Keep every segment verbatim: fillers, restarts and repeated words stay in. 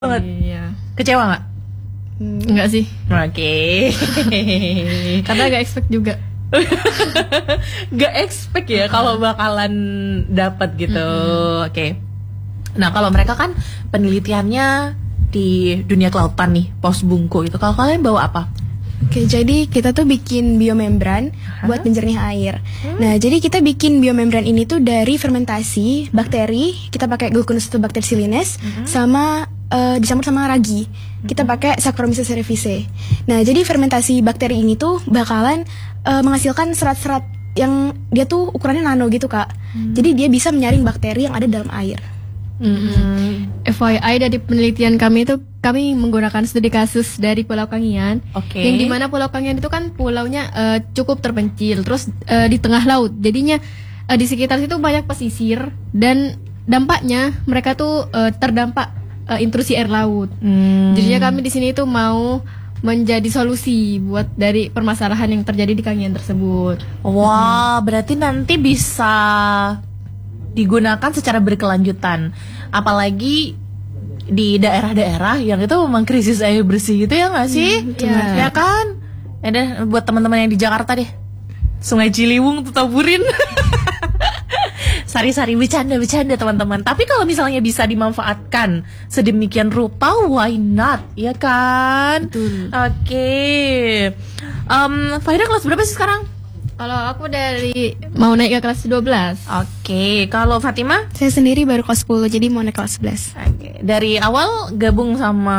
banget. Iya. Kecewa nggak? Hmm, enggak sih. Oke. Karena gak expect juga. Gak expect ya kalau bakalan dapat gitu. Mm-hmm. Oke. Nah kalau mereka kan penelitiannya di dunia kelautan nih, pos bungku itu. Kalau kalian bawa apa? Oke, jadi kita tuh bikin biomembran Hah? buat penjernih air. Hmm. Nah, jadi kita bikin biomembran ini tuh dari fermentasi bakteri. Kita pakai Gluconostato cerevisiae Hmm. sama uh, dicampur sama ragi. Kita pakai Saccharomyces cerevisiae. Nah, jadi fermentasi bakteri ini tuh bakalan uh, menghasilkan serat-serat yang dia tuh ukurannya nano gitu, Kak. Hmm. Jadi dia bisa menyaring bakteri yang ada dalam air. Mm-hmm. F Y I dari penelitian kami itu kami menggunakan studi kasus dari Pulau Kangean. Oke. Yang dimana Pulau Kangean itu kan pulaunya uh, cukup terpencil, terus uh, di tengah laut. Jadinya uh, di sekitar situ banyak pesisir dan dampaknya mereka tuh uh, terdampak uh, intrusi air laut. Hmm. Jadinya kami di sini tuh mau menjadi solusi buat dari permasalahan yang terjadi di Kangean tersebut. Wah, berarti nanti bisa digunakan secara berkelanjutan, apalagi di daerah-daerah yang itu memang krisis air bersih gitu ya nggak sih? Hmm, ya. Ya kan? Ya deh, buat teman-teman yang di Jakarta deh, Sungai Ciliwung tuh taburin. Sari-sari bercanda-bercanda teman-teman. Tapi kalau misalnya bisa dimanfaatkan sedemikian rupa, why not? Ya kan? Betul. Oke. Um, Fahira kelas berapa sih sekarang? Kalau aku dari mau naik ke kelas dua belas. Oke, kalau Fatima? Saya sendiri baru kelas sepuluh, jadi mau naik kelas sebelas. Oke, dari awal gabung sama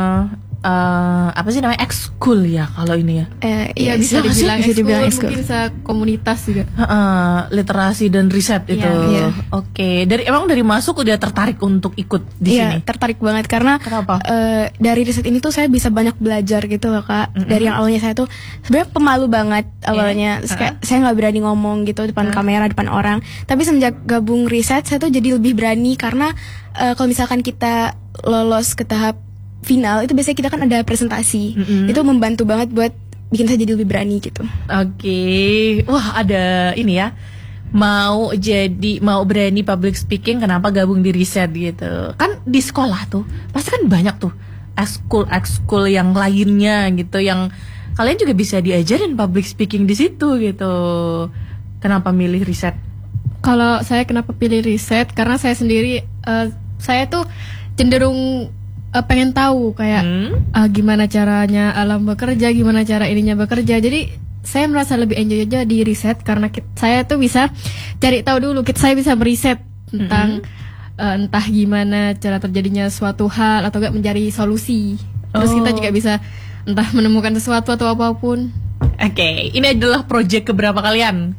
uh, apa sih namanya, ekskul ya kalau ini ya? Eh, Iya, bisa bisa dibilang bisa dibilang ekskul, ekskul. mungkin se-komunitas juga. Uh, literasi dan riset itu. Iya, iya. Oke, dari emang dari masuk udah tertarik untuk ikut di Iya, sini. tertarik banget karena Kenapa? eh, dari riset ini tuh saya bisa banyak belajar gitu loh, Kak. Mm-mm. Dari yang awalnya saya tuh sebenarnya pemalu banget awalnya, terus kayak saya nggak berani ngomong gitu depan Uh. kamera, depan orang. Tapi semenjak gabung riset, saya tuh jadi lebih berani karena eh, kalau misalkan kita lolos ke tahap final itu biasanya kita kan ada presentasi. Mm-mm. Itu membantu banget buat bikin saya jadi lebih berani gitu. Oke, wah ada ini ya. Mau jadi mau berani public speaking, kenapa gabung di riset gitu? Kan di sekolah tuh pasti kan banyak tuh ekskul ekskul yang lainnya gitu, yang kalian juga bisa diajarin public speaking di situ gitu. Kenapa milih riset? Kalau saya kenapa pilih riset? Karena saya sendiri, eh, saya tuh cenderung eh, pengen tahu kayak Hmm? ah, gimana caranya alam bekerja, gimana cara ininya bekerja. Jadi saya merasa lebih enjoy aja di riset karena kit- saya tuh bisa cari tahu dulu. Kit- saya bisa meriset tentang eh, entah gimana cara terjadinya suatu hal atau enggak mencari solusi. Terus Oh. kita juga bisa entah menemukan sesuatu atau apapun. Oke, ini adalah proyek keberapa kalian?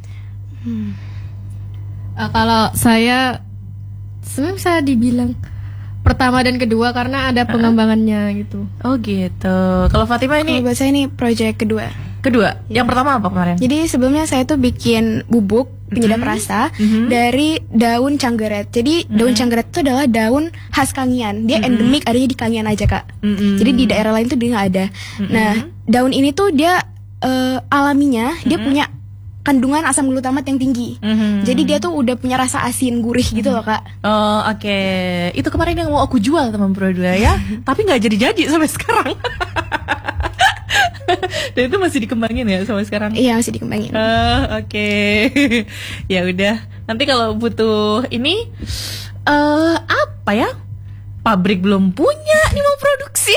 Eh, kalau saya sebenarnya bisa dibilang pertama dan kedua karena ada pengembangannya gitu. Oh gitu. Kalau Fatima Kalau ini buat saya ini proyek kedua. kedua. Yang pertama apa kemarin? Jadi sebelumnya saya tuh bikin bubuk penyedap rasa Mhm. dari daun canggeret. Jadi daun canggeret itu adalah daun khas Kangean. Dia endemik, adanya di Kangean aja, Kak. Mhm. Jadi di daerah lain tuh dia nggak ada. Nah, daun ini tuh dia eh, alaminya dia punya kandungan asam glutamat yang tinggi. Mhm. Jadi dia tuh udah punya rasa asin gurih gitu loh, Kak. Oh oke, itu kemarin yang mau aku jual teman Pro dua ya, tapi nggak jadi-jadi sampai sekarang. Dan itu masih dikembangin ya sampai sekarang. Iya, masih dikembangin. Ah, oke, ya udah. Nanti kalau butuh ini, eh apa ya? Pabrik belum punya, nih mau produksi.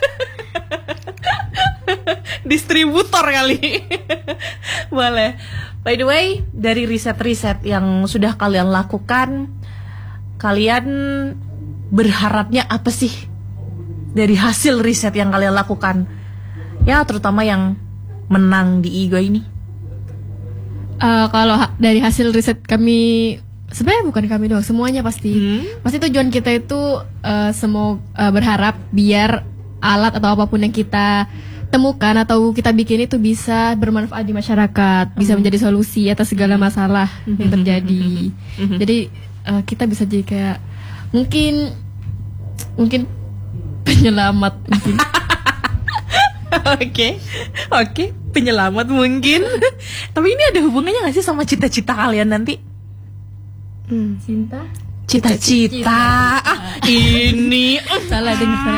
Distributor kali. Boleh. By the way, dari riset-riset yang sudah kalian lakukan, kalian berharapnya apa sih dari hasil riset yang kalian lakukan? Ya, terutama yang menang di I G O ini. Eh, kalau ha- dari hasil riset kami, sebenarnya bukan kami doang, semuanya pasti. Hmm. Pasti tujuan kita itu eh, semua eh, berharap biar alat atau apapun yang kita temukan atau kita bikin itu bisa bermanfaat di masyarakat, bisa menjadi solusi atas segala masalah yang terjadi. Jadi eh, kita bisa jadi kayak mungkin mungkin penyelamat mungkin. Oke, oke, penyelamat mungkin. Tapi ini ada hubungannya nggak sih sama cita-cita kalian nanti? Hmm. Cinta? Cita-cita. Ah, Ini Salah dengar.